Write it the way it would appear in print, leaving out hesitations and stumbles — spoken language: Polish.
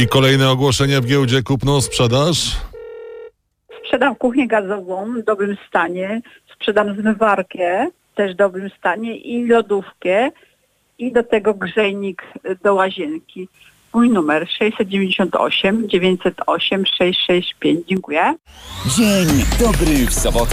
I kolejne ogłoszenia w giełdzie kupno-sprzedaż? Sprzedam kuchnię gazową w dobrym stanie, sprzedam zmywarkę też w dobrym stanie i lodówkę i do tego grzejnik do łazienki. Mój numer 698 908 665. Dziękuję. Dzień dobry w sobotę.